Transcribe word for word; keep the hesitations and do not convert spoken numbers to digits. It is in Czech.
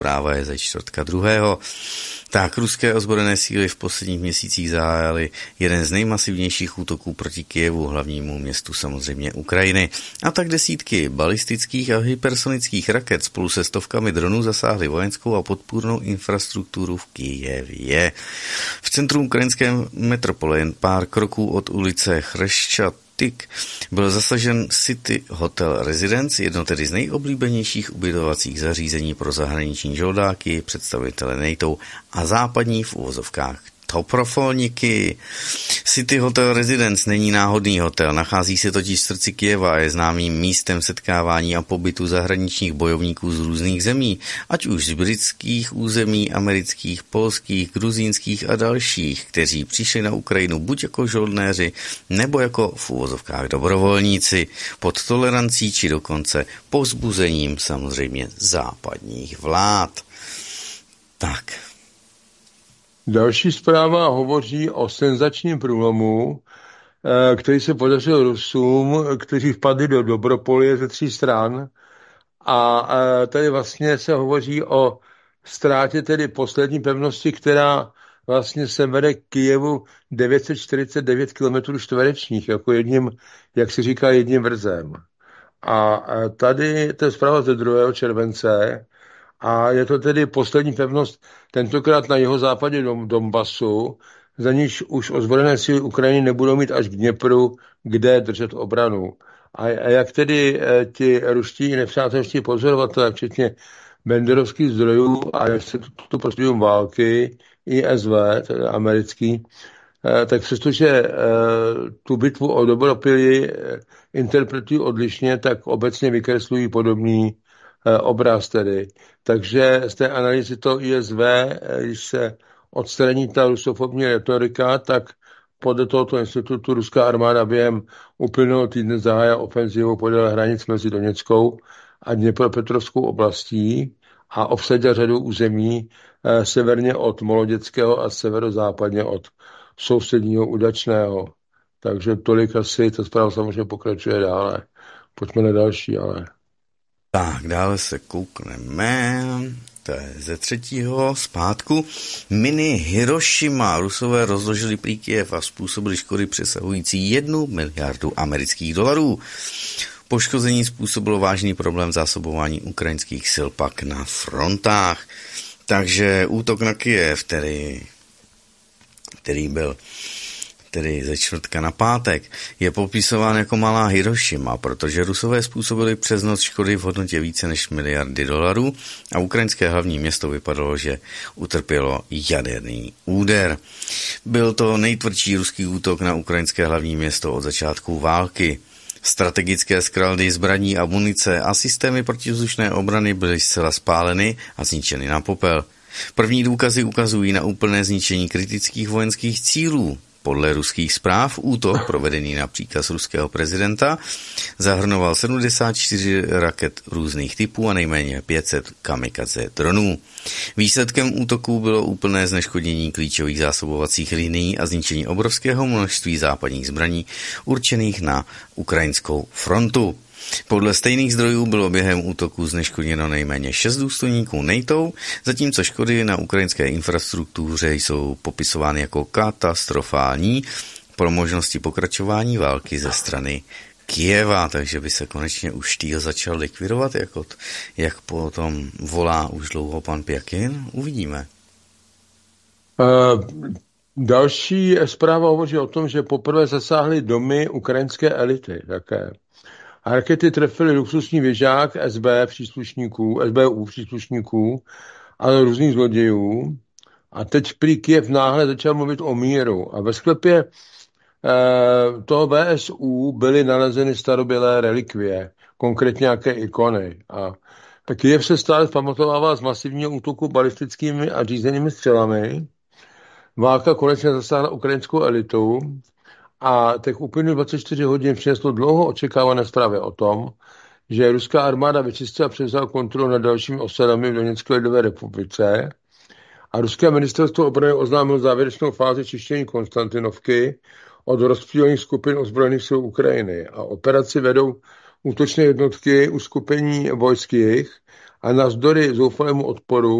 Práva je ze čtvrtka druhého. Tak ruské ozbrojené síly v posledních měsících zahájily jeden z nejmasivnějších útoků proti Kyjevu, hlavnímu městu samozřejmě Ukrajiny. A tak desítky balistických a hypersonických raket spolu se stovkami dronů zasáhly vojenskou a podpůrnou infrastrukturu v Kyjevě. V centru ukrajinské metropole, jen pár kroků od ulice Chreščat, byl zasažen City Hotel Residence, jedno tedy z nejoblíbenějších ubytovacích zařízení pro zahraniční žoldáky, představitele NATO a západní v uvozovkách toprofoniky. City Hotel Residence není náhodný hotel, nachází se totiž v srdci Kyjeva a je známým místem setkávání a pobytu zahraničních bojovníků z různých zemí, ať už z britských území, amerických, polských, gruzínských a dalších, kteří přišli na Ukrajinu buď jako žoldnéři, nebo jako v uvozovkách dobrovolníci, pod tolerancí či dokonce povzbuzením samozřejmě západních vlád. Tak. Další zpráva hovoří o senzačním průlomu, který se podařil Rusům, kteří vpadli do Dobropolie ze tří stran. A tady vlastně se hovoří o ztrátě tedy poslední pevnosti, která vlastně se vede k Kyjevu devět set čtyřicet devět kilometrů čtverečních, jako jedním, jak se říká, jedním vrzem. A tady to je zpráva ze druhého července, a je to tedy poslední pevnost, tentokrát na jihozápadě Donbasu, za níž už ozbrojené síly Ukrajiny nebudou mít až k Dněpru, kde držet obranu. A, a jak tedy e, ti ruští nepřátelští pozorovatelé, včetně benderovských zdrojů a Institutu pro studium války, I S V, tedy americký, e, tak přestože e, tu bitvu o Dobropili e, interpretují odlišně, tak obecně vykreslují podobný obraz tedy. Takže z té analýzy to I S V, když se odstraní ta rusofobní retorika, tak podle tohoto institutu ruská armáda během uplynulého týdne zahájila ofenzivu podél hranic mezi Doněckou a Dněpropetrovskou oblastí a obsadila řadu území eh, severně od Moloděckého a severozápadně od sousedního Udačného. Takže tolik asi, ta zpráva samozřejmě pokračuje dále. Pojďme na další, ale... Tak, dále se koukneme, to je ze třetího zpátku. Mini Hiroshima. Rusové rozložili prý Kyjev a způsobili škody přesahující jednu miliardu amerických dolarů. Poškození způsobilo vážný problém zásobování ukrajinských sil pak na frontách. Takže útok na Kyjev, který, který byl tedy ze čtvrtka na pátek, je popisován jako malá Hiroshima, protože Rusové způsobili přes noc škody v hodnotě více než miliardy dolarů a ukrajinské hlavní město vypadalo, že utrpělo jaderný úder. Byl to nejtvrdší ruský útok na ukrajinské hlavní město od začátku války. Strategické sklady zbraní a munice a systémy protivzdušné obrany byly zcela spáleny a zničeny na popel. První důkazy ukazují na úplné zničení kritických vojenských cílů. Podle ruských zpráv útok, provedený na příkaz ruského prezidenta, zahrnoval sedmdesát čtyři raket různých typů a nejméně pět set kamikaze dronů. Výsledkem útoků bylo úplné zneškodnění klíčových zásobovacích linií a zničení obrovského množství západních zbraní určených na ukrajinskou frontu. Podle stejných zdrojů bylo během útoku zneškodněno nejméně šest důstojníků NATO, zatímco škody na ukrajinské infrastruktuře jsou popisovány jako katastrofální pro možnosti pokračování války ze strany Kyjeva, takže by se konečně už Štýl začal likvidovat, jak, od, jak potom volá už dlouho pan Pjakin. Uvidíme. Uh, další zpráva hovoří o tom, že poprvé zasáhly domy ukrajinské elity také. A rakety trefily luxusní věžák S B příslušníků, S B U příslušníků, ale různých zlodějů. A teď prý Kyjev náhle začal mluvit o míru. A ve sklepě eh, toho V S U byly nalezeny starobylé relikvie, konkrétně nějaké ikony. A Kyjev se stále pamatovává z masivního útoku balistickými a řízenými střelami. Válka konečně zasáhla ukrajinskou elitu. A těch uplynulých dvacet čtyři hodin přineslo dlouho očekávané zprávy o tom, že ruská armáda vyčistila a převzala kontrolu nad dalšími osadami v Doněcké lidové republice a ruské ministerstvo obrany oznámilo závěrečnou fázi čištění Konstantinovky od rozptýlených skupin ozbrojených sil Ukrajiny a operaci vedou útočné jednotky uskupení vojsk jich a navzdory zoufalému odporu